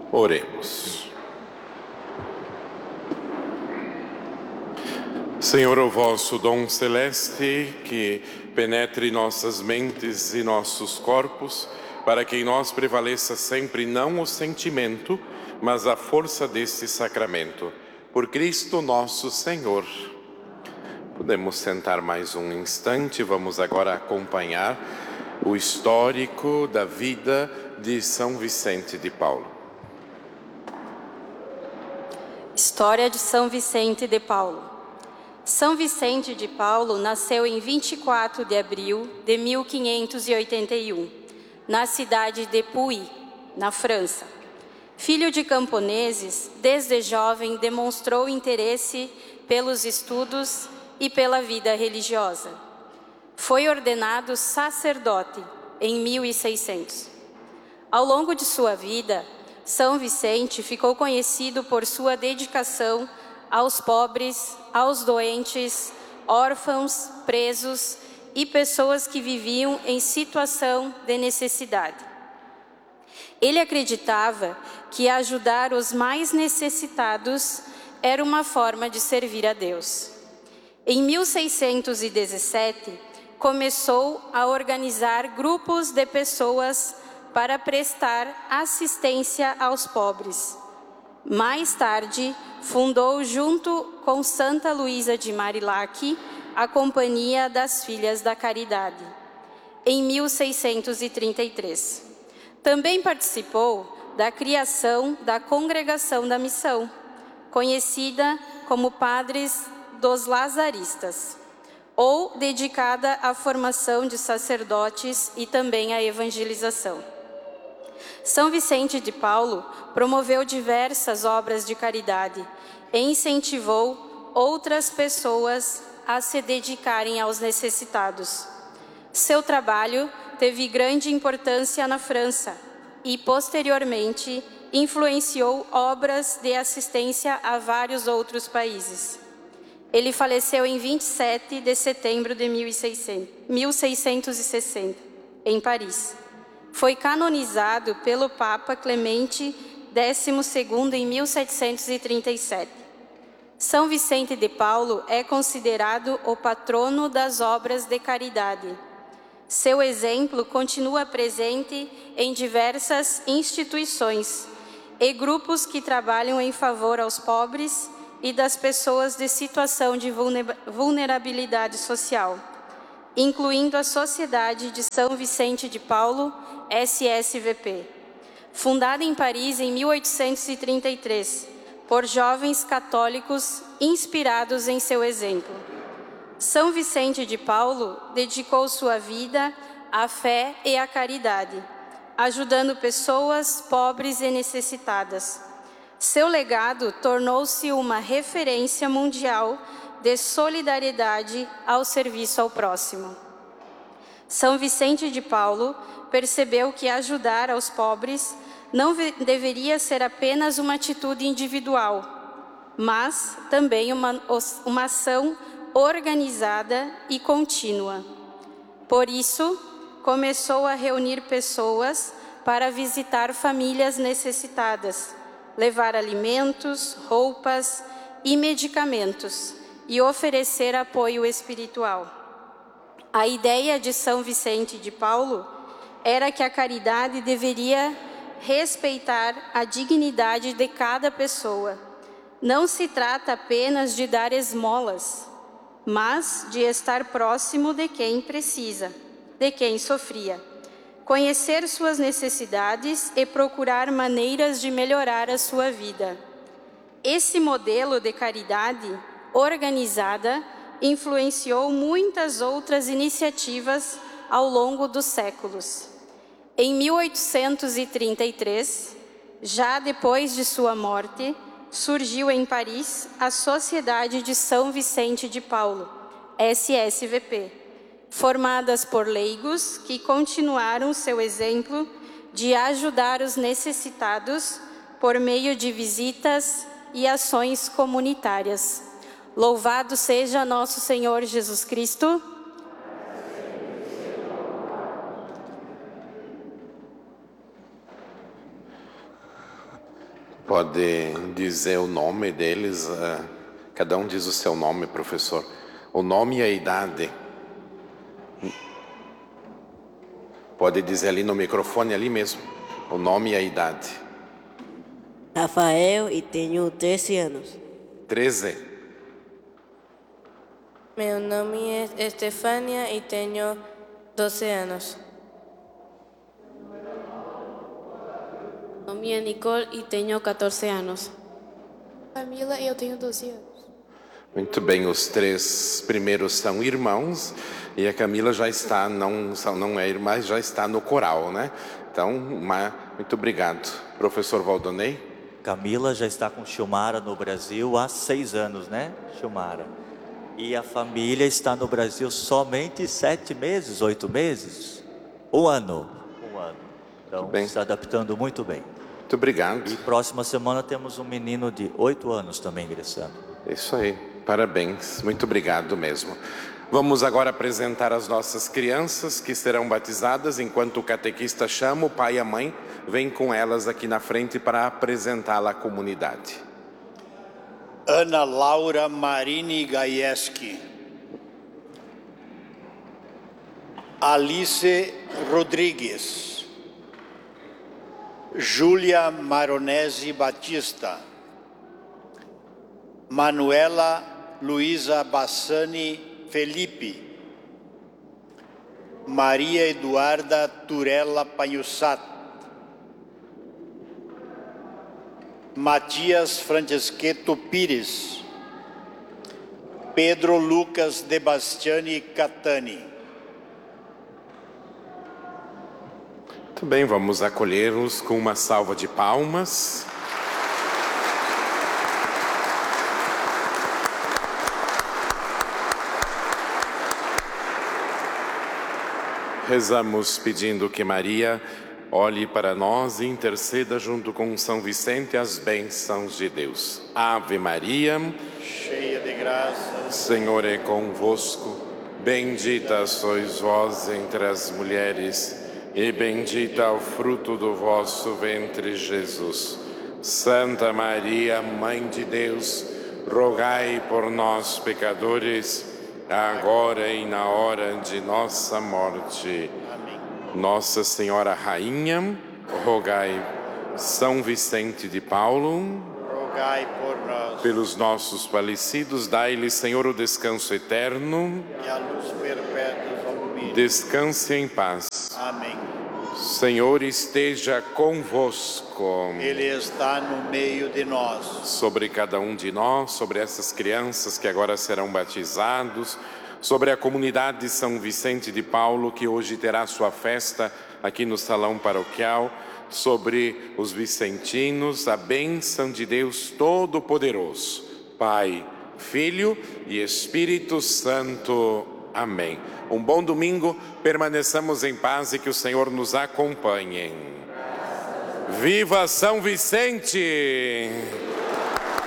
Oremos. Senhor, o vosso dom celeste, que penetre nossas mentes e nossos corpos, para que em nós prevaleça sempre não o sentimento, mas a força deste sacramento. Por Cristo nosso Senhor. Podemos sentar mais um instante, vamos agora acompanhar o histórico da vida de São Vicente de Paulo. História de São Vicente de Paulo. São Vicente de Paulo nasceu em 24 de abril de 1581, na cidade de Puy, na França. Filho de camponeses, desde jovem demonstrou interesse pelos estudos e pela vida religiosa. Foi ordenado sacerdote em 1600. Ao longo de sua vida, São Vicente ficou conhecido por sua dedicação aos pobres, aos doentes, órfãos, presos e pessoas que viviam em situação de necessidade. Ele acreditava que ajudar os mais necessitados era uma forma de servir a Deus. Em 1617, começou a organizar grupos de pessoas para prestar assistência aos pobres. Mais tarde, fundou junto com Santa Luísa de Marilac a Companhia das Filhas da Caridade, em 1633. Também participou da criação da Congregação da Missão, conhecida como Padres dos Lazaristas, ou dedicada à formação de sacerdotes e também à evangelização. São Vicente de Paulo promoveu diversas obras de caridade e incentivou outras pessoas a se dedicarem aos necessitados. Seu trabalho teve grande importância na França e, posteriormente, influenciou obras de assistência a vários outros países. Ele faleceu em 27 de setembro de 1660, em Paris. Foi canonizado pelo Papa Clemente XII em 1737. São Vicente de Paulo é considerado o patrono das obras de caridade. Seu exemplo continua presente em diversas instituições e grupos que trabalham em favor aos pobres e das pessoas de situação de vulnerabilidade social, incluindo a Sociedade de São Vicente de Paulo, SSVP, fundada em Paris em 1833, por jovens católicos inspirados em seu exemplo. São Vicente de Paulo dedicou sua vida à fé e à caridade, ajudando pessoas pobres e necessitadas. Seu legado tornou-se uma referência mundial de solidariedade ao serviço ao próximo. São Vicente de Paulo percebeu que ajudar aos pobres não deveria ser apenas uma atitude individual, mas também uma ação organizada e contínua. Por isso, começou a reunir pessoas para visitar famílias necessitadas, levar alimentos, roupas e medicamentos e oferecer apoio espiritual. A ideia de São Vicente de Paulo era que a caridade deveria respeitar a dignidade de cada pessoa. Não se trata apenas de dar esmolas, mas de estar próximo de quem precisa, de quem sofria. Conhecer suas necessidades e procurar maneiras de melhorar a sua vida. Esse modelo de caridade organizada influenciou muitas outras iniciativas ao longo dos séculos. Em 1833, já depois de sua morte, surgiu em Paris a Sociedade de São Vicente de Paulo, SSVP, formadas por leigos que continuaram seu exemplo de ajudar os necessitados por meio de visitas e ações comunitárias. Louvado seja nosso Senhor Jesus Cristo. Pode dizer o nome deles? Cada um diz o seu nome, professor. O nome e a idade. Pode dizer ali no microfone, ali mesmo. O nome e a idade. Rafael e tenho 13 anos. 13. Meu nome é Estefânia e tenho 12 anos. Meu nome é Nicole e tenho 14 anos. Camila e eu tenho 12 anos. Muito bem, os 3 primeiros são irmãos e a Camila já está, não é irmã, já está no coral, né? Então, muito obrigado. Professor Valdonei? Camila já está com Chumara no Brasil há 6 anos, né, Chumara? E a família está no Brasil somente 7 meses, 8 meses? Um ano. Então, se adaptando muito bem. Muito obrigado. E próxima semana temos um menino de 8 anos também ingressando. Isso aí, parabéns, muito obrigado mesmo. Vamos agora apresentar as nossas crianças que serão batizadas. Enquanto o catequista chama, o pai e a mãe vêm com elas aqui na frente para apresentá-la à comunidade. Ana Laura Marini Gaieski, Alice Rodrigues, Júlia Maronese Batista, Manuela Luísa Bassani Felipe, Maria Eduarda Turella Panhussat, Matias Franceschetto Pires, Pedro Lucas De Bastiani Catani. Muito bem, vamos acolhê-los com uma salva de palmas. Rezamos pedindo que Maria olhe para nós e interceda junto com São Vicente as bênçãos de Deus. Ave Maria, cheia de graça, o Senhor é convosco. Bendita sois vós entre as mulheres e bendito é o fruto do vosso ventre, Jesus. Santa Maria, Mãe de Deus, rogai por nós, pecadores, agora e na hora de nossa morte. Amém. Nossa Senhora Rainha, rogai. São Vicente de Paulo, rogai por nós. Pelos nossos falecidos, dai-lhes, Senhor, o descanso eterno. E a luz perpétua ilumine. Descanse em paz. Amém. Senhor esteja convosco. Ele está no meio de nós. Sobre cada um de nós, sobre essas crianças que agora serão batizados, sobre a comunidade de São Vicente de Paulo, que hoje terá sua festa aqui no salão paroquial, sobre os vicentinos, a bênção de Deus Todo-Poderoso, Pai, Filho e Espírito Santo. Amém. Um bom domingo, permaneçamos em paz e que o Senhor nos acompanhe. Viva São Vicente!